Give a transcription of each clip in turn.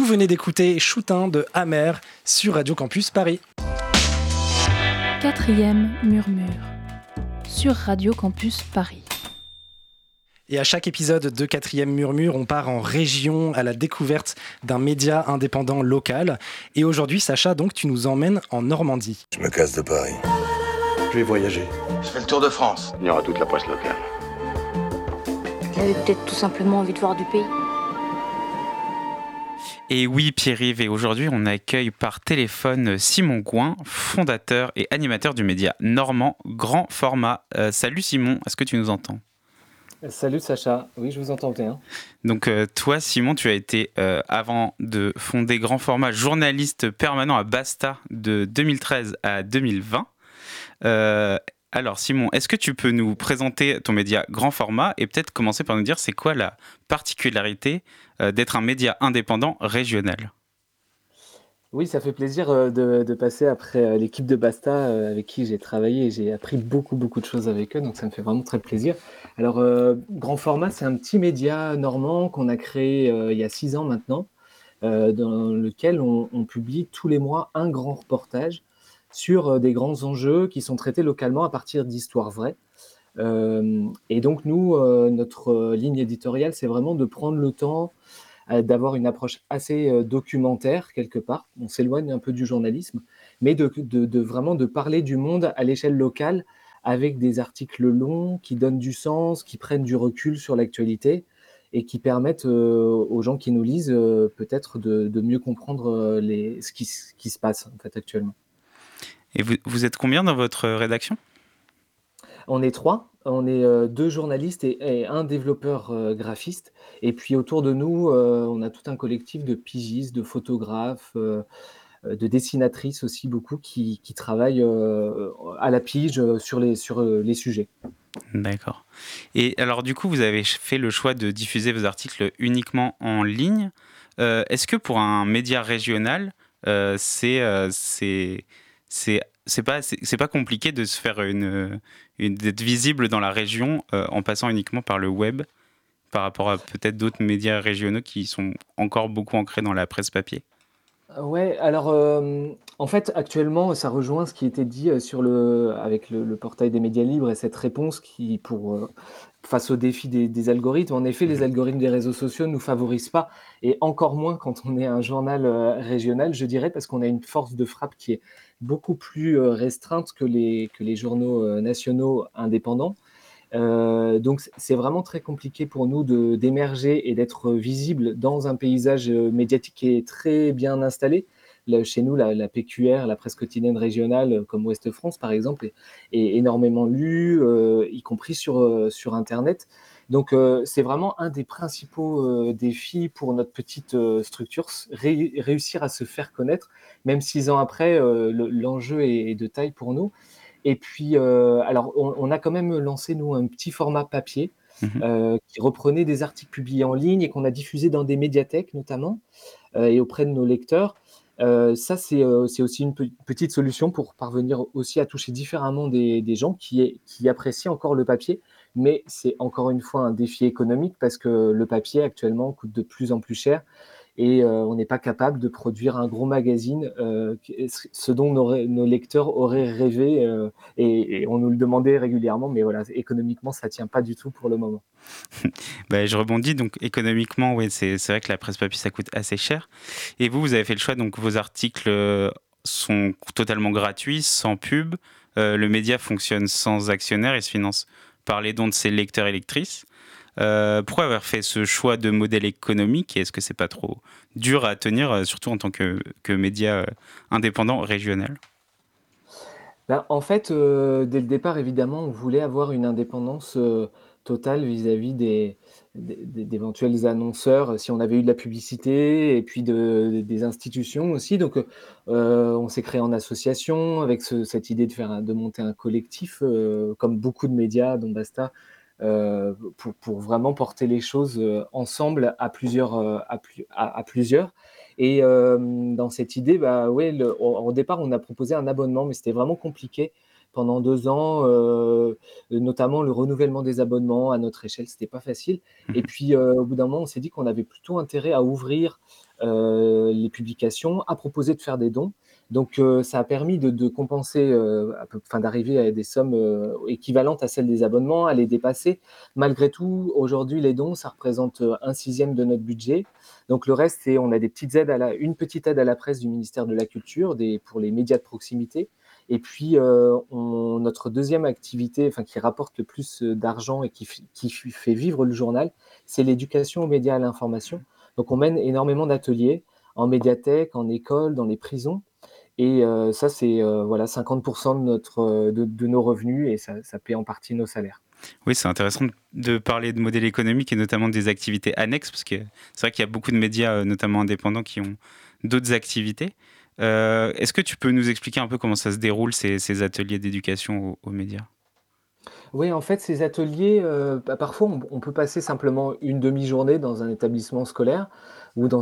venez d'écouter Shootin de Amer sur Radio Campus Paris. Quatrième murmure sur Radio Campus Paris. Et à chaque épisode de Quatrième Murmure, on part en région à la découverte d'un média indépendant local. Et aujourd'hui, Sacha, donc, tu nous emmènes en Normandie. Je me casse de Paris. Je vais voyager. Je fais le tour de France. Il y aura toute la presse locale. Il avait peut-être tout simplement envie de voir du pays. Et oui, Pierre-Yves, et aujourd'hui, on accueille par téléphone Simon Gouin, fondateur et animateur du média normand Grand Format. Salut Simon, est-ce que tu nous entends ? Salut Sacha, oui je vous entends bien. Donc toi Simon, tu as été, avant de fonder Grand Format, journaliste permanent à Basta de 2013 à 2020. Alors Simon, est-ce que tu peux nous présenter ton média Grand Format et peut-être commencer par nous dire c'est quoi la particularité d'être un média indépendant régional ? Oui, ça fait plaisir de passer après l'équipe de Basta avec qui j'ai travaillé et j'ai appris beaucoup de choses avec eux, donc ça me fait vraiment très plaisir. Alors, Grand Format, c'est un petit média normand qu'on a créé il y a 6 ans maintenant, dans lequel on publie tous les mois un grand reportage sur des grands enjeux qui sont traités localement à partir d'histoires vraies. Et donc nous, notre ligne éditoriale, c'est vraiment de prendre le temps d'avoir une approche assez documentaire quelque part. On s'éloigne un peu du journalisme, mais de vraiment de parler du monde à l'échelle locale avec des articles longs qui donnent du sens, qui prennent du recul sur l'actualité et qui permettent aux gens qui nous lisent peut-être de mieux comprendre ce qui se passe en fait actuellement. Et vous êtes combien dans votre rédaction ? On est 3, on est 2 journalistes et un développeur graphiste. Et puis autour de nous, on a tout un collectif de pigistes, de photographes, de dessinatrices aussi beaucoup qui travaillent à la pige sur les sujets. D'accord. Et alors du coup, vous avez fait le choix de diffuser vos articles uniquement en ligne. Est-ce que pour un média régional, c'est pas compliqué de se faire d'être visible dans la région en passant uniquement par le web, par rapport à peut-être d'autres médias régionaux qui sont encore beaucoup ancrés dans la presse papier ? Ouais, alors en fait actuellement ça rejoint ce qui était dit avec le portail des médias libres et cette réponse qui face au défi des algorithmes. En effet, les algorithmes des réseaux sociaux ne nous favorisent pas, et encore moins quand on est un journal régional, je dirais, parce qu'on a une force de frappe qui est beaucoup plus restreinte que les journaux nationaux indépendants. Donc c'est vraiment très compliqué pour nous d'émerger et d'être visible dans un paysage médiatique qui est très bien installé. Là, chez nous, la PQR, la presse quotidienne régionale, comme Ouest France par exemple, est énormément lue, y compris sur Internet. Donc c'est vraiment un des principaux défis pour notre petite structure, réussir à se faire connaître, même 6 ans après, l'enjeu est de taille pour nous. Et puis, alors, on a quand même lancé, nous, un petit format papier qui reprenait des articles publiés en ligne et qu'on a diffusé dans des médiathèques, notamment, et auprès de nos lecteurs. Ça, c'est aussi une petite solution pour parvenir aussi à toucher différemment des gens qui apprécient encore le papier. Mais c'est encore une fois un défi économique parce que le papier, actuellement, coûte de plus en plus cher. Et on n'est pas capable de produire un gros magazine, ce dont nos lecteurs auraient rêvé, et on nous le demandait régulièrement, mais voilà, économiquement, ça ne tient pas du tout pour le moment. Je rebondis, donc économiquement, oui, c'est vrai que la presse papier, ça coûte assez cher. Et vous avez fait le choix, donc vos articles sont totalement gratuits, sans pub. Le média fonctionne sans actionnaire et se finance par les dons de ses lecteurs et lectrices. Pourquoi avoir fait ce choix de modèle économique et est-ce que c'est pas trop dur à tenir, surtout en tant que média indépendant régional ? En fait, dès le départ, évidemment, on voulait avoir une indépendance totale vis-à-vis d'éventuels annonceurs, si on avait eu de la publicité, et puis des institutions aussi. Donc, on s'est créé en association avec cette idée de monter un collectif, comme beaucoup de médias, dont Basta, pour vraiment porter les choses ensemble à plusieurs. Et dans cette idée, au départ, on a proposé un abonnement, mais c'était vraiment compliqué pendant 2 ans, notamment le renouvellement des abonnements à notre échelle, c'était pas facile. Et puis, au bout d'un moment, on s'est dit qu'on avait plutôt intérêt à ouvrir les publications, à proposer de faire des dons. Donc, ça a permis de compenser, d'arriver à des sommes équivalentes à celles des abonnements, à les dépasser. Malgré tout, aujourd'hui, les dons, ça représente 1/6 de notre budget. Donc, le reste, on a des petites aides une petite aide à la presse du ministère de la Culture pour les médias de proximité. Et puis, notre deuxième activité, qui rapporte le plus d'argent et qui fait vivre le journal, c'est l'éducation aux médias et à l'information. Donc, on mène énormément d'ateliers en médiathèque, en école, dans les prisons. Et ça, c'est 50% de nos revenus, et ça paie en partie nos salaires. Oui, c'est intéressant de parler de modèle économique et notamment des activités annexes, parce que c'est vrai qu'il y a beaucoup de médias, notamment indépendants, qui ont d'autres activités. Est-ce que tu peux nous expliquer un peu comment ça se déroule, ces ateliers d'éducation aux médias ? Oui, en fait, ces ateliers, parfois, on peut passer simplement une demi-journée dans un établissement scolaire ou dans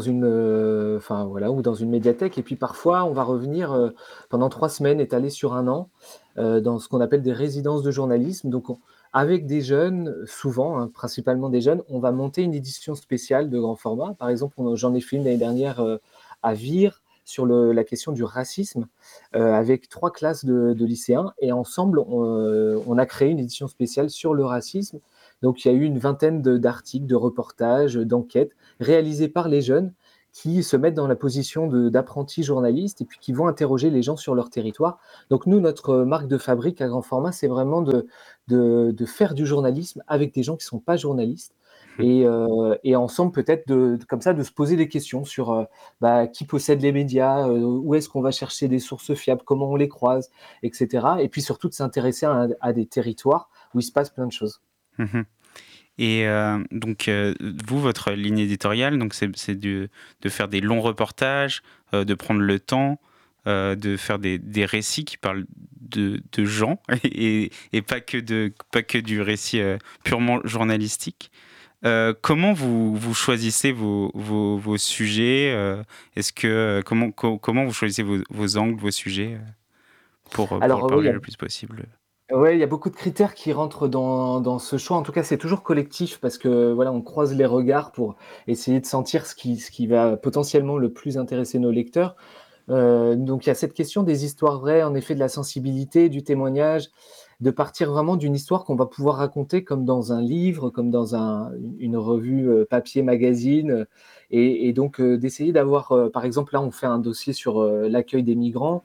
ou dans une médiathèque. Et puis parfois, on va revenir pendant 3 semaines, étalées sur 1 an, dans ce qu'on appelle des résidences de journalisme. Donc, avec des jeunes, souvent, hein, principalement des jeunes, on va monter une édition spéciale de grand format. Par exemple, j'en ai fait une l'année dernière à Vire sur la question du racisme, avec 3 classes de lycéens, et ensemble, on a créé une édition spéciale sur le racisme. Donc, il y a eu une vingtaine d'articles, de reportages, d'enquêtes réalisés par les jeunes qui se mettent dans la position d'apprentis journalistes et puis qui vont interroger les gens sur leur territoire. Donc, nous, notre marque de fabrique à grand format, c'est vraiment de faire du journalisme avec des gens qui ne sont pas journalistes. Et ensemble, peut-être, comme ça, de se poser des questions sur qui possède les médias, où est-ce qu'on va chercher des sources fiables, comment on les croise, etc. Et puis surtout de s'intéresser à des territoires où il se passe plein de choses. Et donc, vous, votre ligne éditoriale, donc c'est de faire des longs reportages, de prendre le temps, de faire des récits qui parlent de gens et pas que du récit purement journalistique. Comment vous choisissez vos sujets comment vous choisissez vos angles, vos sujets pour Alors, parler le plus possible? Oui, il y a beaucoup de critères qui rentrent dans ce choix. En tout cas, c'est toujours collectif parce que voilà, on croise les regards pour essayer de sentir ce qui va potentiellement le plus intéresser nos lecteurs. Donc il y a cette question des histoires vraies, en effet, de la sensibilité, du témoignage, de partir vraiment d'une histoire qu'on va pouvoir raconter comme dans un livre, comme dans une revue papier, magazine, et donc d'essayer d'avoir, par exemple, là, on fait un dossier sur l'accueil des migrants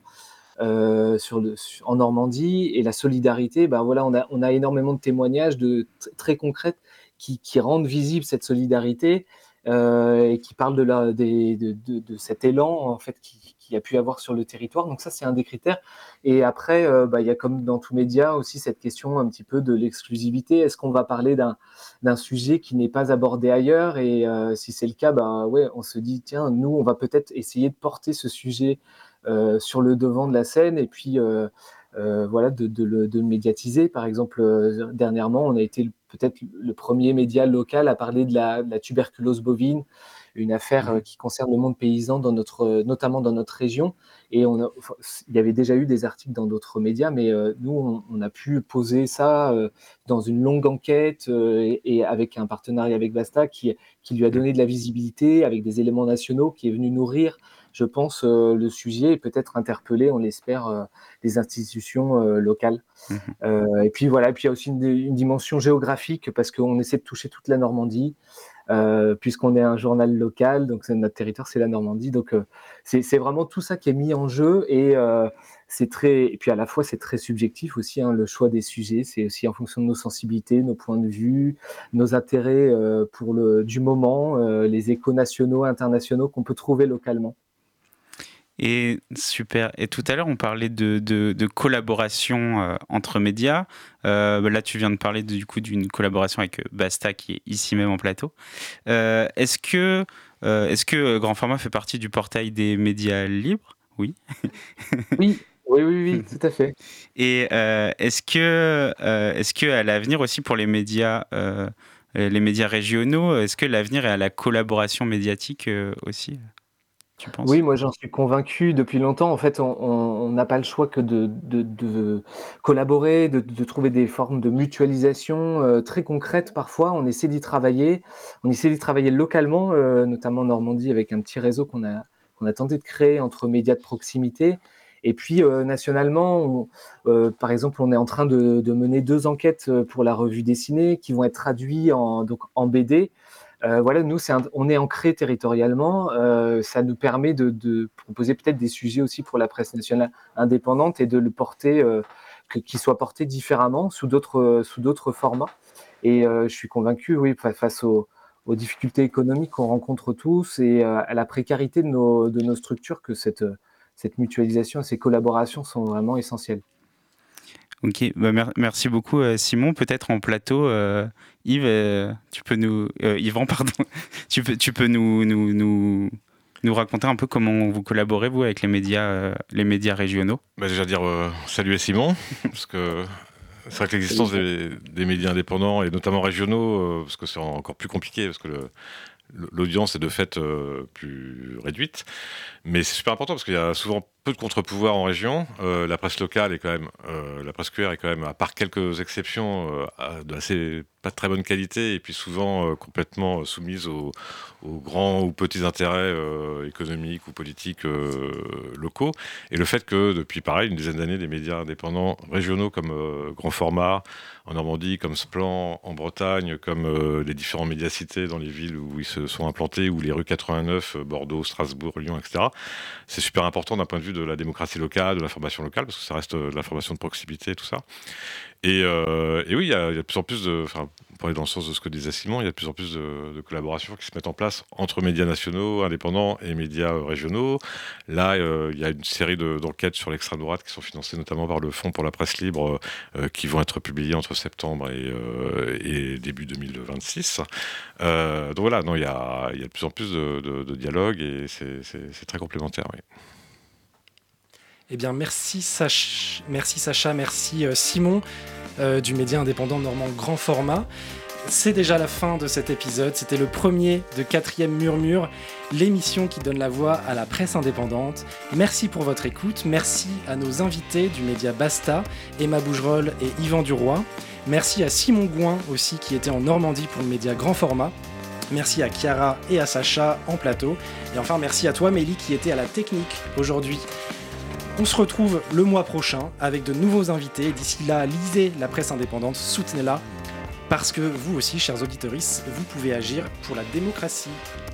en Normandie, et la solidarité. Voilà, on a énormément de témoignages très concrets qui rendent visible cette solidarité et qui parlent de cet élan en fait qui a pu avoir sur le territoire. Donc ça, c'est un des critères. Et après, il y a, comme dans tous médias, aussi cette question un petit peu de l'exclusivité. Est-ce qu'on va parler d'un sujet qui n'est pas abordé ailleurs? Et si c'est le cas, on se dit, tiens, nous, on va peut-être essayer de porter ce sujet sur le devant de la scène, et puis de le médiatiser. Par exemple, dernièrement, on a été peut-être le premier média local à parler de la tuberculose bovine, une affaire qui concerne le monde paysan, notamment dans notre région. Et il y avait déjà eu des articles dans d'autres médias, mais nous, on a pu poser ça dans une longue enquête et avec un partenariat avec Basta qui lui a donné de la visibilité avec des éléments nationaux, qui est venu nourrir, je pense, le sujet, et peut-être interpeller, on l'espère, les institutions locales. Et puis voilà, et puis il y a aussi une dimension géographique, parce qu'on essaie de toucher toute la Normandie, puisqu'on est un journal local, donc notre territoire, c'est la Normandie. Donc c'est vraiment tout ça qui est mis en jeu, et et puis à la fois c'est très subjectif aussi, hein, le choix des sujets, c'est aussi en fonction de nos sensibilités, nos points de vue, nos intérêts du moment, les échos nationaux, internationaux qu'on peut trouver localement. Et super. Et tout à l'heure, on parlait de collaboration entre médias. Là, tu viens de parler du coup d'une collaboration avec Basta, qui est ici même en plateau. Est-ce que Grand Format fait partie du portail des médias libres? Oui. Oui, tout à fait. Et est-ce que à l'avenir aussi, pour les médias régionaux, est-ce que l'avenir est à la collaboration médiatique aussi? tu penses? Oui, moi j'en suis convaincu depuis longtemps. En fait, on n'a pas le choix que de collaborer, de trouver des formes de mutualisation très concrètes parfois. On essaie d'y travailler. On essaie d'y travailler localement, notamment en Normandie, avec un petit réseau qu'on a tenté de créer entre médias de proximité. Et puis nationalement, par exemple, on est en train de mener 2 enquêtes pour la revue dessinée qui vont être traduites donc en BD. Voilà, nous, on est ancré territorialement. Ça nous permet de proposer peut-être des sujets aussi pour la presse nationale indépendante et de le porter, qu'il soit porté différemment sous d'autres formats. Et je suis convaincu, oui, face aux difficultés économiques qu'on rencontre tous et à la précarité de nos structures, que cette mutualisation et ces collaborations sont vraiment essentielles. Ok, merci beaucoup Simon. Peut-être en plateau, Yves, Yvan, pardon, tu peux nous raconter un peu comment vous collaborez, vous, avec les médias régionaux? Déjà dire salut à Simon, parce que c'est vrai que l'existence des médias indépendants, et notamment régionaux, parce que c'est encore plus compliqué, parce que l'audience est de fait plus réduite. Mais c'est super important, parce qu'il y a souvent peu de contre-pouvoirs en région. La presse locale est quand même, la presse QR est quand même, à part quelques exceptions, pas de très bonne qualité, et puis souvent complètement soumise aux grands ou petits intérêts économiques ou politiques locaux. Et le fait que depuis une dizaine d'années, les médias indépendants régionaux comme Grand Format en Normandie, comme Splan en Bretagne, comme les différents médias cités dans les villes où ils se sont implantés, ou les rues 89, Bordeaux, Strasbourg, Lyon, etc. C'est super important d'un point de vue de la démocratie locale, de l'information locale, parce que ça reste de l'information de proximité, tout ça. Et oui, il y a de plus en plus pour aller dans le sens de ce que disait Simon, il y a de plus en plus de collaborations qui se mettent en place entre médias nationaux, indépendants et médias régionaux. Là, il y a une série d'enquêtes sur l'extrême-droite qui sont financées notamment par le Fonds pour la presse libre, qui vont être publiées entre septembre et début 2026. Donc voilà, il y a de plus en plus de dialogue, et c'est très complémentaire, oui. Eh bien, merci Sacha, merci Simon du média indépendant normand Grand Format. C'est déjà la fin de cet épisode. C'était le premier de 4e Murmure, l'émission qui donne la voix à la presse indépendante. Merci pour votre écoute. Merci à nos invités du média Basta, Emma Bougerolles et Yvan Duroy. Merci à Simon Gouin aussi, qui était en Normandie pour le média Grand Format. Merci à Chiara et à Sacha en plateau. Et enfin, merci à toi Mélie, qui était à la technique aujourd'hui. On se retrouve le mois prochain avec de nouveaux invités. D'ici là, lisez la presse indépendante, soutenez-la, parce que vous aussi, chers auditeurs, vous pouvez agir pour la démocratie.